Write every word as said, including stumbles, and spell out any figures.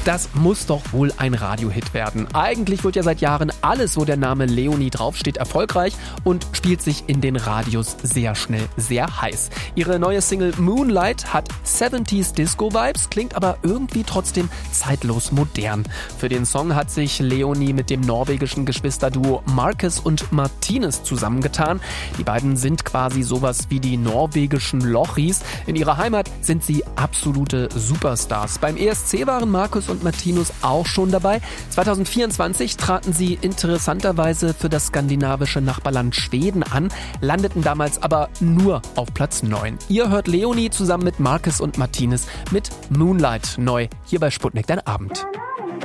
Das muss doch wohl ein Radiohit werden. Eigentlich wird ja seit Jahren alles, wo der Name Leonie draufsteht, erfolgreich und spielt sich in den Radios sehr schnell sehr heiß. Ihre neue Single Moonlight hat siebziger Disco-Vibes, klingt aber irgendwie trotzdem zeitlos modern. Für den Song hat sich Leonie mit dem norwegischen Geschwisterduo Marcus und Martinus zusammengetan. Die beiden sind quasi sowas wie die norwegischen Lochis. In ihrer Heimat sind sie absolute Superstars. Beim E S C waren Marcus und Martinus auch schon dabei. zwanzig vierundzwanzig traten sie interessanterweise für das skandinavische Nachbarland Schweden an, landeten damals aber nur auf Platz neun. Ihr hört Leonie zusammen mit Marcus und Martinus mit Moonlight neu hier bei Sputnik, dein Abend.